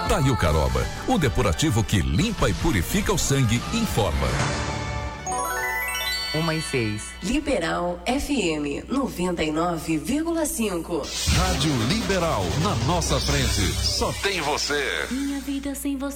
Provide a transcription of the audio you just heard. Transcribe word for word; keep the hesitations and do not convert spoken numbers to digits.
Daí o Caroba, o depurativo que limpa e purifica o sangue, informa. Uma e seis. Liberal F M noventa e nove vírgula cinco. Rádio Liberal, na nossa frente, só tem você. Minha vida sem você.